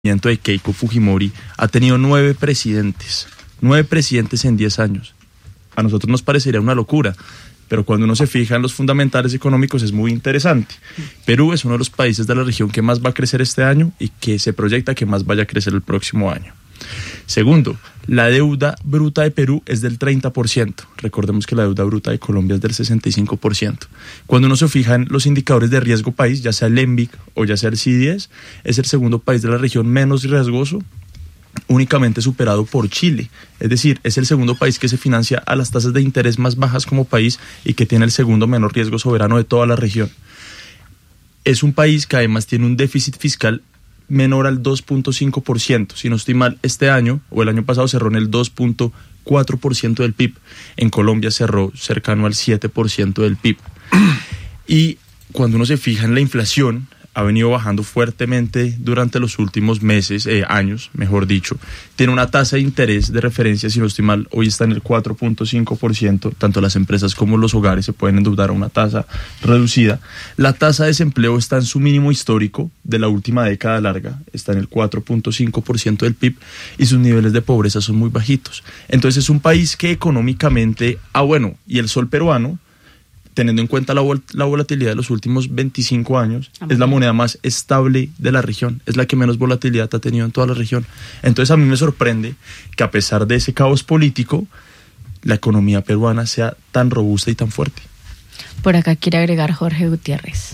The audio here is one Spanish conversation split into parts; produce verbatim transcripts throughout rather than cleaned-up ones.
de Keiko Fujimori ha tenido nueve presidentes, nueve presidentes en diez años. A nosotros nos parecería una locura, pero cuando uno se fija en los fundamentales económicos es muy interesante. Perú es uno de los países de la región que más va a crecer este año y que se proyecta que más vaya a crecer el próximo año. Segundo, la deuda bruta de Perú es del treinta por ciento. Recordemos que la deuda bruta de Colombia es del sesenta y cinco por ciento. Cuando uno se fija en los indicadores de riesgo país, ya sea el ENVIC o ya sea el C I diez, es el segundo país de la región menos riesgoso, únicamente superado por Chile. Es decir, es el segundo país que se financia a las tasas de interés más bajas como país y que tiene el segundo menor riesgo soberano de toda la región. Es un país que además tiene un déficit fiscal menor al dos punto cinco por ciento. Si no estoy mal, este año o el año pasado cerró en el dos punto cuatro por ciento del P I B. En Colombia cerró cercano al siete por ciento del P I B. Y cuando uno se fija en la inflación, ha venido bajando fuertemente durante los últimos meses, eh, años, mejor dicho. Tiene una tasa de interés de referencia, si no estoy mal, hoy está en el cuatro punto cinco por ciento. Tanto las empresas como los hogares se pueden endeudar a una tasa reducida. La tasa de desempleo está en su mínimo histórico de la última década larga, está en el cuatro punto cinco por ciento del P I B y sus niveles de pobreza son muy bajitos. Entonces es un país que económicamente, ah bueno, y el sol peruano, teniendo en cuenta la, vol- la volatilidad de los últimos veinticinco años, es la moneda más estable de la región, es la que menos volatilidad ha tenido en toda la región. Entonces a mí me sorprende que a pesar de ese caos político, la economía peruana sea tan robusta y tan fuerte. Por acá quiere agregar Jorge Gutiérrez.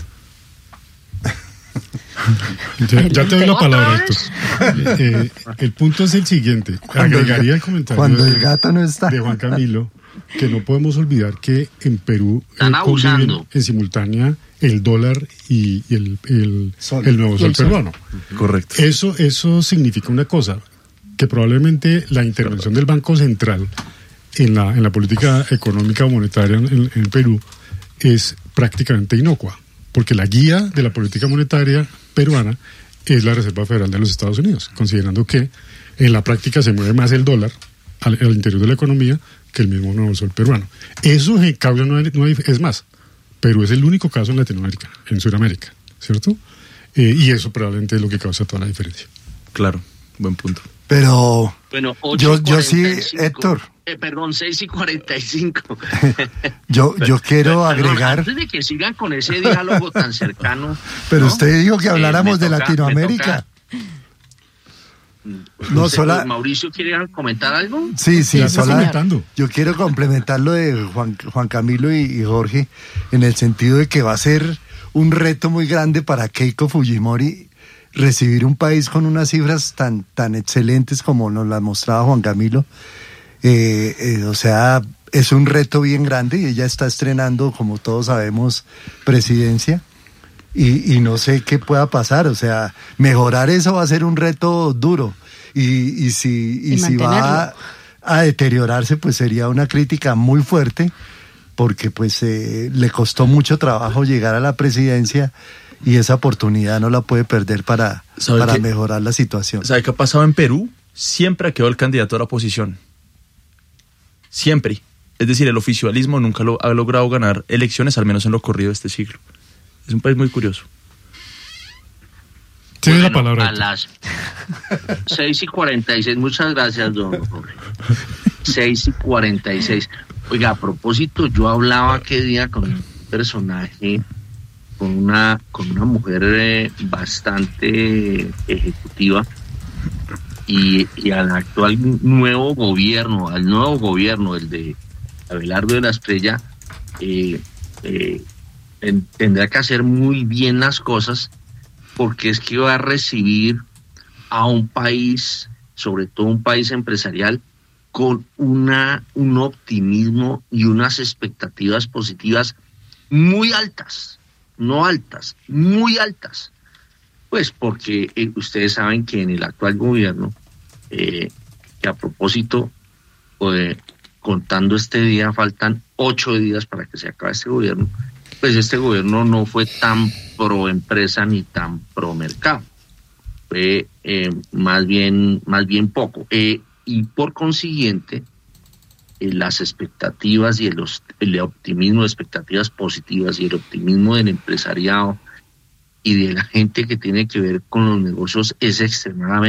ya, ya te doy la palabra, Héctor. Eh, el punto es el siguiente. Agregaría el comentario cuando el de, gato no está. de Juan Camilo, que no podemos olvidar que en Perú están eh, abusando en simultánea el dólar y, y el, el, sol. el nuevo sol, sol peruano. Correcto. Eso, eso significa una cosa, que probablemente la intervención del Banco Central en la, en la política económica o monetaria en, en Perú es prácticamente inocua, porque la guía de la política monetaria peruana es la Reserva Federal de los Estados Unidos, considerando que en la práctica se mueve más el dólar al, al interior de la economía que el mismo nuevo sol peruano. Eso en cambio no hay, no hay, es más, Perú es el único caso en Latinoamérica, en Sudamérica, ¿cierto? Eh, y eso probablemente es lo que causa toda la diferencia. Claro, buen punto. Pero bueno, yo, yo sí, Héctor. Eh, perdón, seis y cuarenta y cinco. yo, yo quiero Perdón, agregar. Antes de que sigan con ese diálogo tan cercano. Pero ¿no? usted dijo que habláramos eh, de toca, Latinoamérica. No, usted, sola... ¿Mauricio quiere comentar algo? Sí, sí, ya sola... yo quiero complementar lo de Juan, Juan Camilo y, y Jorge, en el sentido de que va a ser un reto muy grande para Keiko Fujimori recibir un país con unas cifras tan, tan excelentes como nos las mostraba Juan Camilo. Eh, eh, o sea, es un reto bien grande y ella está estrenando, como todos sabemos, presidencia. Y, y no sé qué pueda pasar, o sea, mejorar eso va a ser un reto duro y, y si, y y si va a, a deteriorarse, pues sería una crítica muy fuerte porque pues eh, le costó mucho trabajo llegar a la presidencia y esa oportunidad no la puede perder para, para qué, mejorar la situación. ¿Sabe qué ha pasado en Perú? Siempre ha quedado el candidato a la oposición, siempre, es decir, el oficialismo nunca lo ha logrado ganar elecciones, al menos en lo corrido de este siglo. Es un país muy curioso. Tiene bueno, la palabra. A las seis y cuarenta y seis, muchas gracias, don Jorge. seis y cuarenta y seis. Oiga, a propósito, yo hablaba aquel día con un personaje, con una, con una mujer eh, bastante ejecutiva, y, y al actual nuevo gobierno, al nuevo gobierno, el de Abelardo de la Estrella, eh, eh, tendrá que hacer muy bien las cosas porque es que va a recibir a un país, sobre todo un país empresarial, con una un optimismo y unas expectativas positivas muy altas, no altas, muy altas. Pues porque eh, ustedes saben que en el actual gobierno, eh, que a propósito, eh, contando este día, faltan ocho días para que se acabe este gobierno, pues este gobierno no fue tan pro empresa ni tan pro mercado, fue eh, más bien más bien poco, eh, y por consiguiente eh, las expectativas y el, el optimismo, expectativas positivas y el optimismo del empresariado y de la gente que tiene que ver con los negocios es extremadamente